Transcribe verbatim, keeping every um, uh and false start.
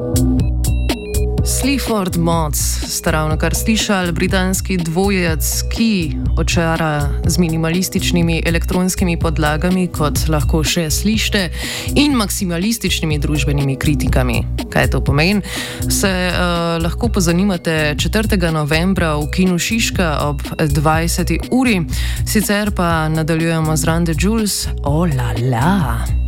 Sleaford Mods ste ravno kar slišali, britanski dvojec, ki očara z minimalističnimi elektronskimi podlagami, kot lahko še slišite, in maksimalističnimi družbenimi kritikami. Kaj to pomeni? Se uh, lahko pozanimate četrtega novembra v kinu Šiška ob dvajseti uri, sicer pa nadaljujemo z Run the Jewels. Oh la la!